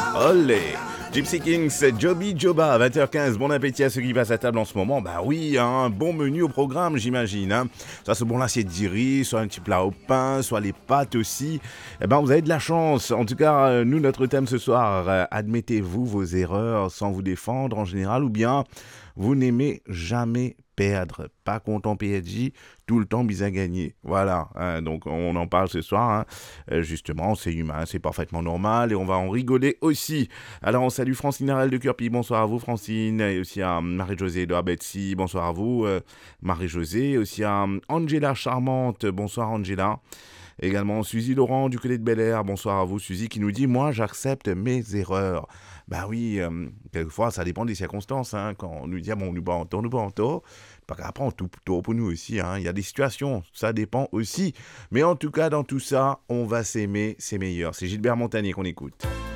Olé! Gypsy Kings, Joby Joba, 20h15, bon appétit à ceux qui passent à table en ce moment. Bah oui, un bon menu au programme, j'imagine. Soit ce bon l'assiette d'Iris, soit un petit plat au pain, soit les pâtes aussi. Eh ben, vous avez de la chance. En tout cas, nous, notre thème ce soir, admettez-vous vos erreurs sans vous défendre en général, ou bien vous n'aimez jamais perdre. Pas content PSG, tout le temps bien gagné. Voilà, donc on en parle ce soir. Justement, c'est humain, c'est parfaitement normal et on va en rigoler aussi. Alors on salue Francine Arel de Curpi, bonsoir à vous Francine, et aussi à Marie-Josée de Abetsi, bonsoir à vous Marie-Josée, aussi à Angela Charmante, bonsoir Angela. Également Suzy Laurent du côté de Bel Air, bonsoir à vous Suzy qui nous dit « Moi j'accepte mes erreurs ». Bah oui, quelquefois ça dépend des circonstances, quand on nous dit « Bon, nous bat en tort », pas qu'après on tout pour nous aussi, il y a des situations, ça dépend aussi. Mais en tout cas, dans tout ça, on va s'aimer, c'est meilleur. C'est Gilbert Montagnier qu'on écoute.